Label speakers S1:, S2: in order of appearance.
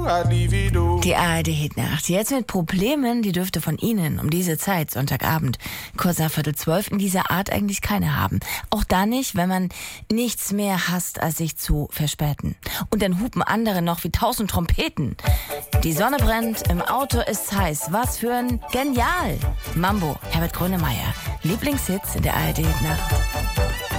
S1: Die ARD-Hitnacht. Jetzt mit Problemen, die dürfte von Ihnen um diese Zeit, Sonntagabend, kurz nach 11:45, in dieser Art eigentlich keine haben. Auch da nicht, wenn man nichts mehr hasst, als sich zu verspäten. Und dann hupen andere noch wie 1000 Trompeten. Die Sonne brennt, im Auto ist's heiß. Was für ein Genial! Mambo, Herbert Grönemeyer. Lieblingshits in der ARD-Hitnacht.